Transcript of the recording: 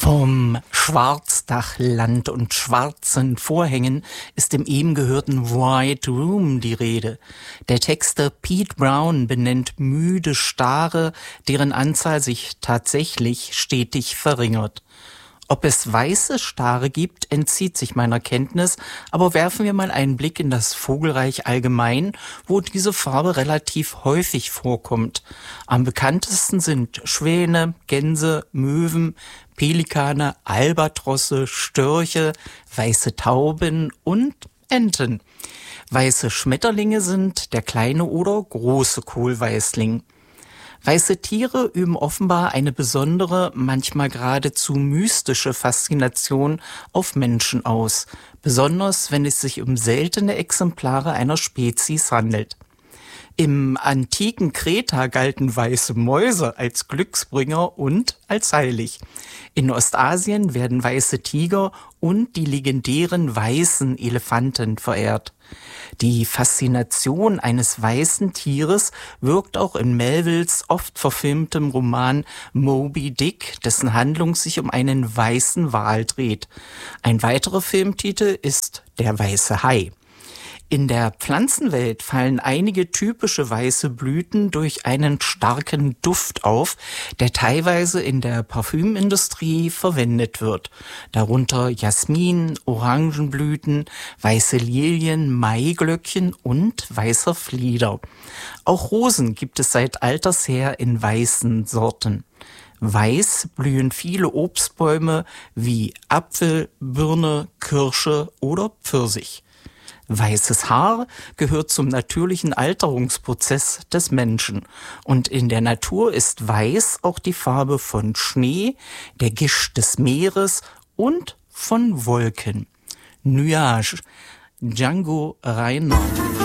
Vom Schwarzdachland und schwarzen Vorhängen ist im eben gehörten White Room die Rede. Der Texter Pete Brown benennt müde Stare, deren Anzahl sich tatsächlich stetig verringert. Ob es weiße Stare gibt, entzieht sich meiner Kenntnis, aber werfen wir mal einen Blick in das Vogelreich allgemein, wo diese Farbe relativ häufig vorkommt. Am bekanntesten sind Schwäne, Gänse, Möwen, Pelikane, Albatrosse, Störche, weiße Tauben und Enten. Weiße Schmetterlinge sind der kleine oder große Kohlweißling. Weiße Tiere üben offenbar eine besondere, manchmal geradezu mystische Faszination auf Menschen aus, besonders wenn es sich um seltene Exemplare einer Spezies handelt. Im antiken Kreta galten weiße Mäuse als Glücksbringer und als heilig. In Ostasien werden weiße Tiger und die legendären weißen Elefanten verehrt. Die Faszination eines weißen Tieres wirkt auch in Melvilles oft verfilmtem Roman Moby Dick, dessen Handlung sich um einen weißen Wal dreht. Ein weiterer Filmtitel ist Der weiße Hai. In der Pflanzenwelt fallen einige typische weiße Blüten durch einen starken Duft auf, der teilweise in der Parfümindustrie verwendet wird. Darunter Jasmin, Orangenblüten, weiße Lilien, Maiglöckchen und weißer Flieder. Auch Rosen gibt es seit alters her in weißen Sorten. Weiß blühen viele Obstbäume wie Apfel, Birne, Kirsche oder Pfirsich. Weißes Haar gehört zum natürlichen Alterungsprozess des Menschen. Und in der Natur ist Weiß auch die Farbe von Schnee, der Gischt des Meeres und von Wolken. Nuage, Django Reinhardt.